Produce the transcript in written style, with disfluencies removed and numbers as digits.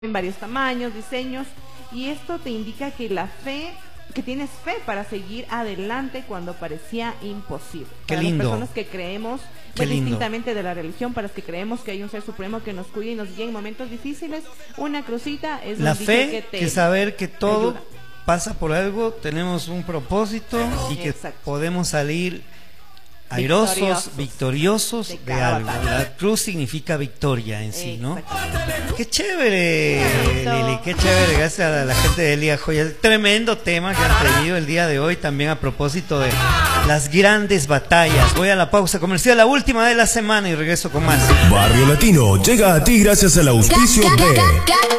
en varios tamaños, diseños, y esto te indica que que tienes fe para seguir adelante cuando parecía imposible. Qué para lindo. las personas que creemos, Qué lindo. distintamente de la religión, para los que creemos que hay un ser supremo que nos cuida y nos guía en momentos difíciles, una crucita es La un dicho fe, te que saber que todo ayuda. pasa por algo, tenemos un propósito y que Exacto. podemos salir airosos, victoriosos de de cada algo. batalla. La cruz significa victoria en sí, ¿no? Exacto. Qué chévere, Bonito. Lili, qué chévere. Gracias a la gente de Lía Joya. Tremendo tema que han tenido el día de hoy también a propósito de las grandes batallas. Voy a la pausa comercial, la última de la semana, y regreso con más. Barrio Latino llega a ti gracias al auspicio de